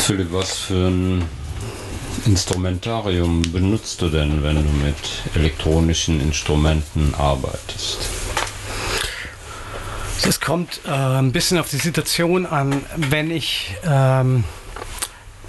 Philipp, was für ein Instrumentarium benutzt du denn, wenn du mit elektronischen Instrumenten arbeitest? Es kommt ein bisschen auf die Situation an. Wenn ich